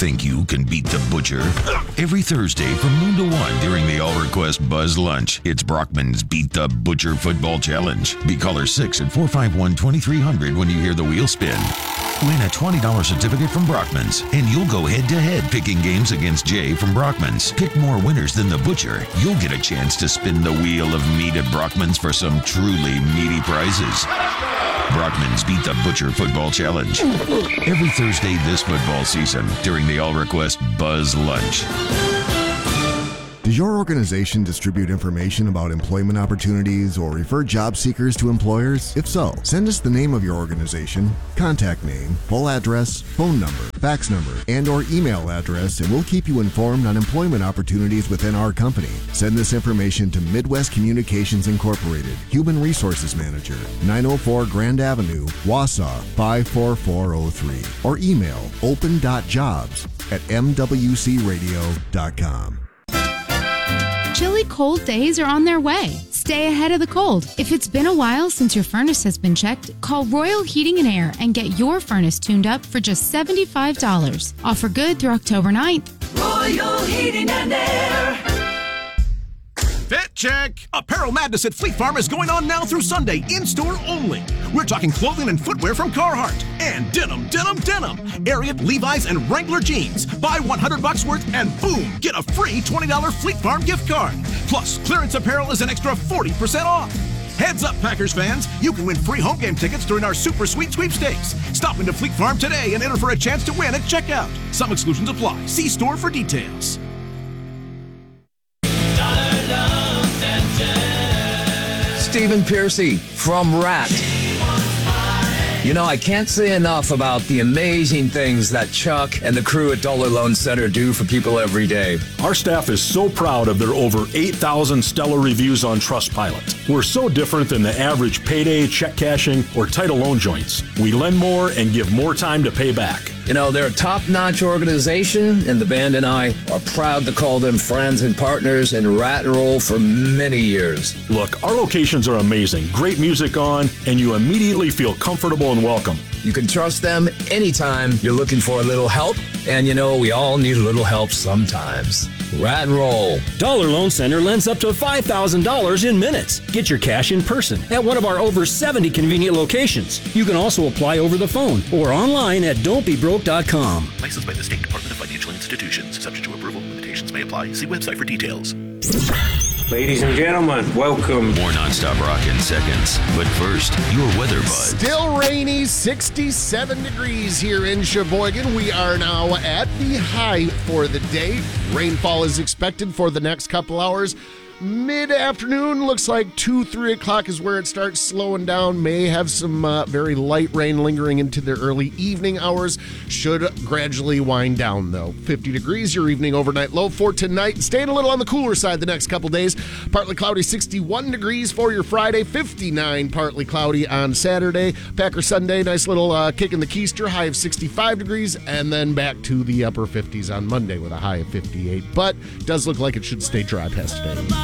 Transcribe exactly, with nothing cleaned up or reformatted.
think you can beat the Butcher? Every Thursday from noon to one during the All Request Buzz Lunch, it's Brockman's Beat the Butcher Football Challenge. Be caller six at four five one, two three zero zero when you hear the wheel spin. Win a twenty dollars certificate from Brockman's, and you'll go head-to-head picking games against Jay from Brockman's. Pick more winners than the Butcher. You'll get a chance to spin the wheel of meat at Brockman's for some truly meaty prizes. Brockman's Beat the Butcher Football Challenge. Every Thursday this football season during the All Request Buzz Lunch. Does your organization distribute information about employment opportunities or refer job seekers to employers? If so, send us the name of your organization, contact name, full address, phone number, fax number, and or email address, and we'll keep you informed on employment opportunities within our company. Send this information to Midwest Communications Incorporated, Human Resources Manager, nine oh four Grand Avenue, Wausau, five four four oh three, or email open dot jobs at m w c radio dot com. Chilly cold days are on their way. Stay ahead of the cold. If it's been a while since your furnace has been checked, call Royal Heating and Air and get your furnace tuned up for just seventy-five dollars. Offer good through October ninth. Royal Heating and Air. Fit check! Apparel Madness at Fleet Farm is going on now through Sunday, in-store only. We're talking clothing and footwear from Carhartt. And denim, denim, denim. Ariat, Levi's, and Wrangler jeans. Buy one hundred bucks worth and boom, get a free twenty dollars Fleet Farm gift card. Plus, clearance apparel is an extra forty percent off. Heads up, Packers fans. You can win free home game tickets during our Super Sweet Sweepstakes. Stop into Fleet Farm today and enter for a chance to win at checkout. Some exclusions apply. See store for details. Stephen Piercy from Rat. You know, I can't say enough about the amazing things that Chuck and the crew at Dollar Loan Center do for people every day. Our staff is so proud of their over eight thousand stellar reviews on Trustpilot. We're so different than the average payday, check cashing, or title loan joints. We lend more and give more time to pay back. You know, they're a top-notch organization, and the band and I are proud to call them friends and partners in Rat and Roll for many years. Look, our locations are amazing. Great music on, and you immediately feel comfortable and welcome. You can trust them anytime you're looking for a little help, and you know, we all need a little help sometimes. Rat and Roll. Dollar Loan Center lends up to five thousand dollars in minutes. Get your cash in person at one of our over seventy convenient locations. You can also apply over the phone or online at don't be broke dot com. Licensed by the State Department of Financial Institutions. Subject to approval. Limitations may apply. See website for details. Ladies and gentlemen, welcome. More nonstop rock in seconds. But first, your weather buzz. Still rainy, sixty-seven degrees here in Sheboygan. We are now at the high for the day. Rainfall is expected for the next couple hours. Mid-afternoon, looks like two, three o'clock is where it starts slowing down. May have some uh, very light rain lingering into the early evening hours. Should gradually wind down, though. fifty degrees, your evening overnight low for tonight. Staying a little on the cooler side the next couple days. Partly cloudy, sixty-one degrees for your Friday. fifty-nine, partly cloudy on Saturday. Packer Sunday, nice little uh, kick in the keister, high of sixty-five degrees. And then back to the upper fifties on Monday with a high of fifty-eight. But does look like it should stay dry past today.